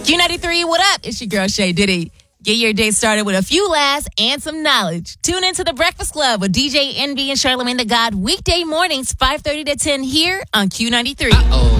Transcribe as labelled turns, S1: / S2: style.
S1: Q93, what up? It's your girl, Shay Diddy. Get your day started with a few laughs and some knowledge. Tune into The Breakfast Club with DJ Envy and Charlamagne the God weekday mornings, 5:30 to 10 here on Q93.